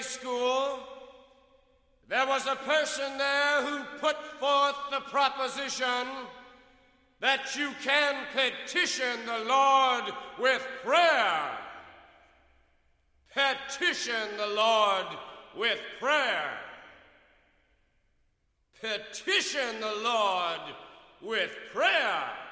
Sunday school, there was a person there who put forth the proposition that you can petition the Lord with prayer. Petition the Lord with prayer. Petition the Lord with prayer.